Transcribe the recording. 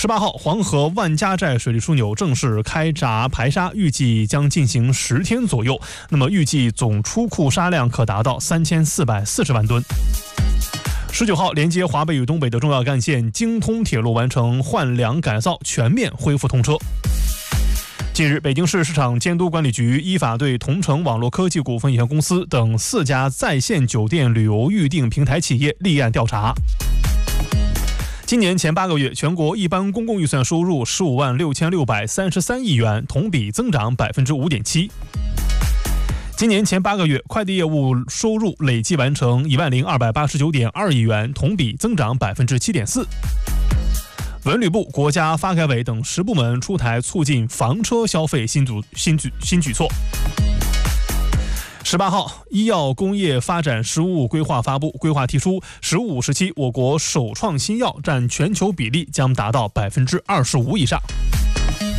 18号，黄河万家寨水利枢纽正式开闸排沙，预计将进行10天左右。那么预计总出库沙量可达到3440万吨。19号，连接华北与东北的重要干线京通铁路完成换梁改造，全面恢复通车。近日，北京市市场监督管理局依法对同程网络科技股份有限公司等4家在线酒店旅游预订平台企业立案调查。今年前8个月，全国一般公共预算收入15万6633亿元，同比增长5.7%。今年前8个月，快递业务收入累计完成1万0289.2亿元，同比增长7.4%。文旅部、国家发改委等10部门出台促进房车消费新举措。18号，医药工业发展实务规划发布，规划提出15、17我国首创新药占全球比例将达到25%以上。